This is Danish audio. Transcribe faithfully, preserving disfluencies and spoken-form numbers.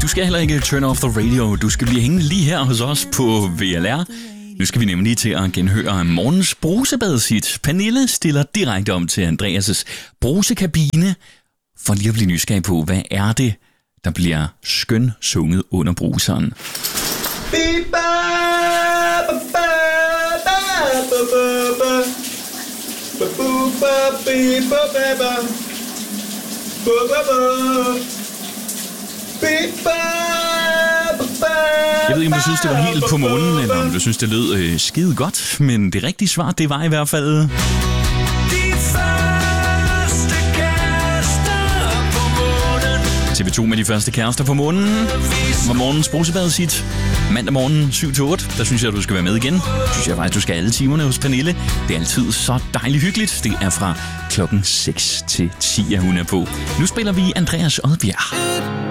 du skal heller ikke turn off the radio. Du skal blive hængende lige her hos os på V L R. Nu skal vi nemlig til at genhøre morgens brusebadesit. Pernille stiller direkte om til Andreas' brusekabine for lige at blive nysgerrig på, hvad er det, der bliver skøn sunget under bruseren. Jeg ved ikke, om du synes, det var helt på månen, eller om du synes, det lød øh, skide godt, men det rigtige svar, det var i hvert fald... T V to med de første kærester på månen var morgens brusebadesit. Mandag morgen syv til otte, der synes jeg, at du skal være med igen. Synes jeg faktisk, du skal alle timerne hos Pernille. Det er altid så dejligt hyggeligt. Det er fra klokken seks til ti, at hun er på. Nu spiller vi Andreas Odbjerg.